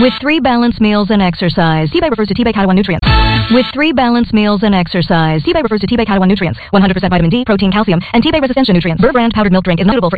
With 3 balanced meals and exercise, T-Bay refers to T-Bay Catalan nutrients. With 3 balanced meals and exercise, T-Bay refers to T-Bay Catalan nutrients, 100% vitamin D, protein, calcium, and T-Bay resistencia nutrients. Bird brand powdered milk drink is notable for